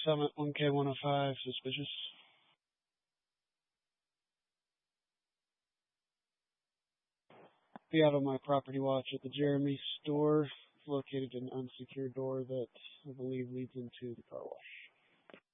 Summit 1K105, suspicious. Be out on my property watch at the Jeremy store. It's located in an unsecured door that I believe leads into the car wash.